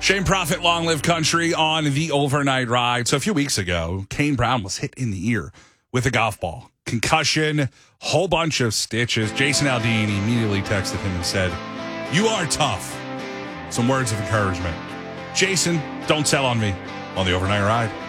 Shane Prophet, Long Live Country on the overnight ride. So a few weeks ago, Kane Brown was hit in the ear with a golf ball. Concussion, whole bunch of stitches. Jason Aldean immediately texted him and said, "You are tough." Some words of encouragement. Jason, don't sell on me on the overnight ride.